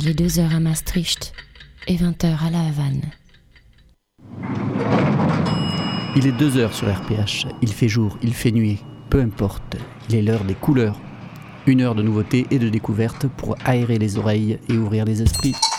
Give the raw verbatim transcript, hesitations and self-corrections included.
Il est deux heures à Maastricht et vingt heures à La Havane. Il est deux heures sur R P H. Il fait jour, il fait nuit, peu importe. Il est l'heure des couleurs. Une heure de nouveautés et de découvertes pour aérer les oreilles et ouvrir les esprits.